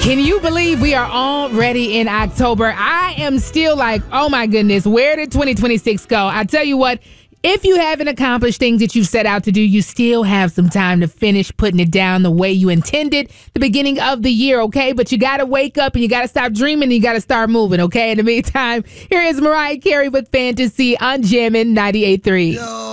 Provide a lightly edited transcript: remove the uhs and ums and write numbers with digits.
Can you believe we are already in October? I am still like, oh my goodness, where did 2026 go? I tell you what, if you haven't accomplished things that you've set out to do, you still have some time to finish putting it down the way you intended the beginning of the year, okay? But you got to wake up and you got to stop dreaming and you got to start moving, okay? In the meantime, here is Mariah Carey with Fantasy on Jammin' 98.3.